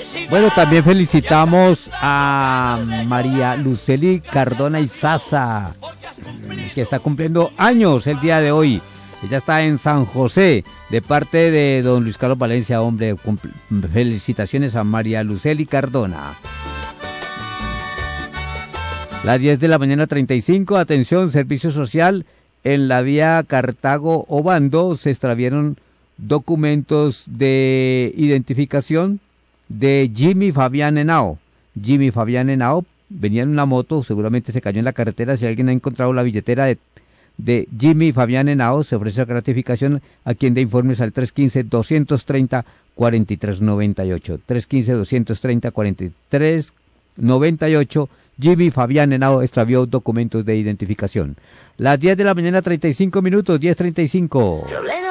Bueno, también felicitamos a María Luceli Cardona Izaza, que está cumpliendo años el día de hoy. Ella está en San José, de parte de don Luis Carlos Valencia. Hombre, felicitaciones a María Luceli Cardona. Las 10 de la mañana 35, atención, servicio social. En la vía Cartago-Obando se extraviaron documentos de identificación de Jimmy Fabián Henao. Jimmy Fabián Henao venía en una moto, seguramente se cayó en la carretera. Si alguien ha encontrado la billetera de Jimmy Fabián Henao, se ofrece gratificación a quien dé informes al 315-230-4398. 315-230-4398. Jimmy Fabián Henao extravió documentos de identificación. Las 10 de la mañana 35 minutos, 10:35.